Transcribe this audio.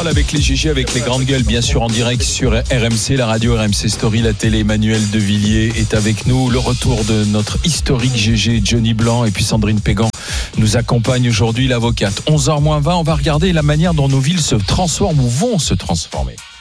parle avec les GG, avec les grandes gueules, bien sûr en direct sur RMC, la radio RMC Story, la télé. Emmanuel Devilliers est avec nous. Le retour de notre historique GG, Johnny Blanc, et puis Sandrine Pégan nous accompagne aujourd'hui, l'avocate. 11h moins 20, on va regarder la manière dont nos villes se transforment ou vont se transformer.